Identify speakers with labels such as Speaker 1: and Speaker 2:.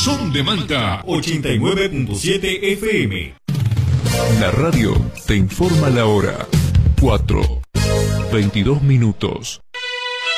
Speaker 1: Son de Malta 89.7 FM.
Speaker 2: La radio te informa la hora. 4:22.